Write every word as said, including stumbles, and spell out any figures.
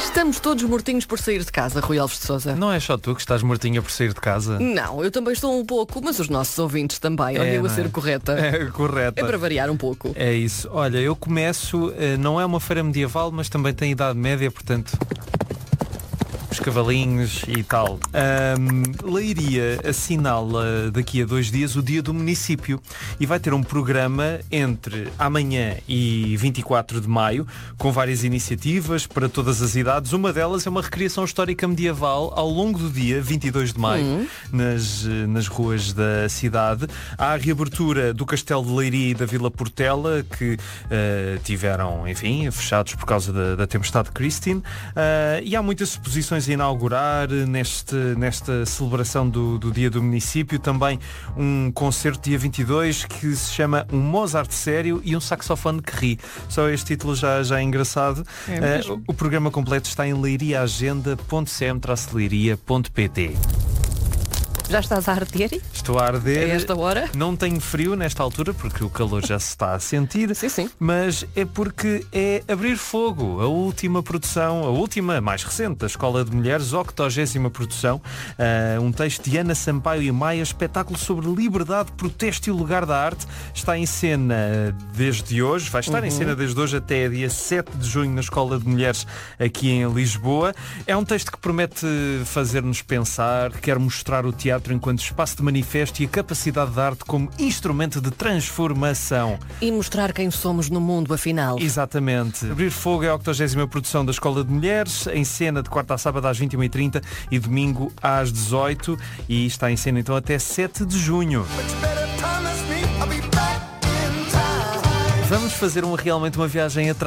Estamos todos mortinhos por sair de casa, Rui Alves de Sousa. Não é só tu que estás mortinha por sair de casa? Não, eu também estou um pouco, mas os nossos ouvintes também. Olha, É, eu a não ser é? correta. É correta. É para variar um pouco. É isso. Olha, eu começo, eh, não é uma feira medieval, mas também tem idade média, portanto... os cavalinhos e tal. Um, Leiria assinala daqui a dois dias o dia do município e vai ter um programa entre amanhã e vinte e quatro de maio com várias iniciativas para todas as idades. Uma delas é uma recriação histórica medieval ao longo do dia vinte e dois de maio Uhum. nas, nas ruas da cidade. Há a reabertura do Castelo de Leiria e da Vila Portela que uh, tiveram, enfim, fechados por causa da, da tempestade Christine, uh, e há muitas exposições a inaugurar neste, nesta celebração do, do Dia do Município. Também um concerto dia vinte e dois que se chama Um Mozart Sério e um Saxofone que Ri. Só este título já, já é engraçado. É mesmo. Uh, o, o programa completo está em leiriaagenda ponto c m traço leiria ponto p t. Já estás a arder? Estou a arder. A esta hora? Não tenho frio nesta altura porque o calor já se está a sentir. Sim, sim. Mas é porque é Abrir Fogo, a última produção, a última, mais recente, da Escola de Mulheres, octogésima produção. Uh, um texto de Ana Sampaio e Maia, espetáculo sobre liberdade, protesto e o lugar da arte. Está em cena desde hoje, vai estar Uhum. em cena desde hoje até dia sete de junho na Escola de Mulheres aqui em Lisboa. É um texto que promete fazer-nos pensar, que quer mostrar o teatro enquanto espaço de manifesto e a capacidade da arte como instrumento de transformação. E mostrar quem somos no mundo, afinal. Exatamente. Abrir Fogo é a octogésima produção da Escola de Mulheres, em cena de quarta a sábado às vinte e uma e trinta e domingo às dezoito, e está em cena então até sete de junho. Vamos fazer uma, realmente uma viagem atrás